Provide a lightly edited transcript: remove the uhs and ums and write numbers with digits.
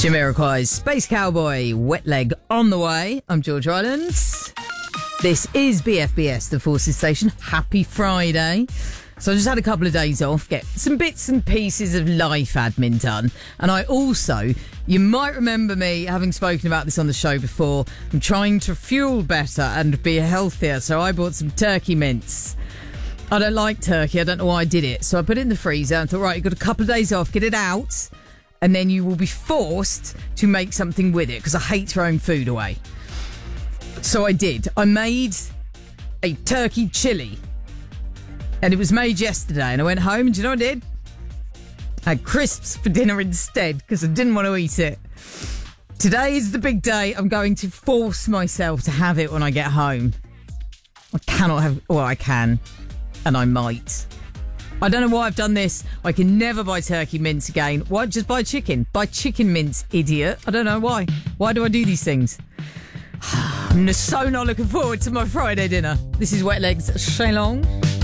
Jamiroquai's Space Cowboy, Wet Leg on the way. I'm George Rylands. This is BFBS, the Forces Station. Happy Friday. So I just had a couple of days off, get some bits and pieces of life admin done. And I also, you might remember me having spoken about this on the show before, I'm trying to fuel better and be healthier. So I bought some turkey mince. I don't like turkey. I don't know why I did it. So I put it in the freezer and thought, right, you've got a couple of days off, get it out. And then you will be forced to make something with it because I hate throwing food away. So I did. I made a turkey chili. And it was made yesterday. And I went home and do you know what I did? I had crisps for dinner instead because I didn't want to eat it. Today is the big day. I'm going to force myself to have it when I get home. I cannot have... Well, I can. And I might. I don't know why I've done this. I can never buy turkey mince again. Why? Just buy chicken. Buy chicken mince, idiot. I don't know why. Why do I do these things? I'm so not looking forward to my Friday dinner. This is Wet Legs Shalong.